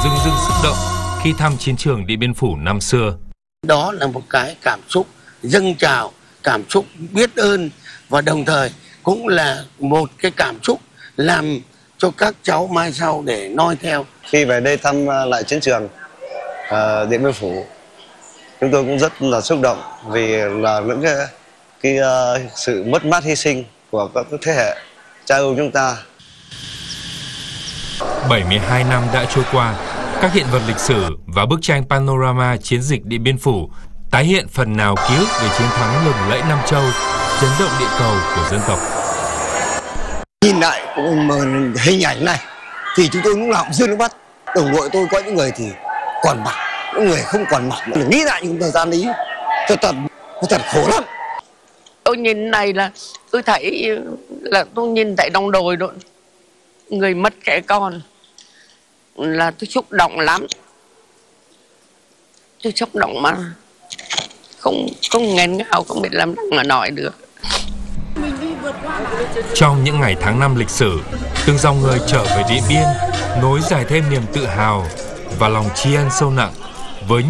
rưng rưng xúc động khi thăm chiến trường Điện Biên Phủ năm xưa. Đó là một cái cảm xúc dâng trào, cảm xúc biết ơn và đồng thời cũng là một cái cảm xúc làm cho các cháu mai sau để noi theo. Khi về đây thăm lại chiến trường Điện Biên Phủ, chúng tôi cũng rất là xúc động vì là những cái sự mất mát hy sinh của các thế hệ cha ông chúng ta. 72 năm đã trôi qua, các hiện vật lịch sử và bức tranh panorama chiến dịch Điện Biên Phủ tái hiện phần nào ký ức về chiến thắng lừng lẫy Nam Châu, chấn động địa cầu của dân tộc. Nhìn lại hình ảnh này thì chúng tôi lúc nào cũng rơi nước mắt. Đồng đội tôi có những người thì còn mặt, những người không còn mặt. Nghĩ lại những thời gian ấy cho thật khổ lắm. Tôi nhìn này là tôi thấy là tôi nhìn thấy đồng đội đó, người mất trẻ con là tôi xúc động lắm. Tôi xúc động mà không nghẹn ngào, không biết làm sao mà nói được. Trong những ngày tháng năm lịch sử, từng dòng người trở về Điện Biên nối dài thêm niềm tự hào và lòng tri ân sâu nặng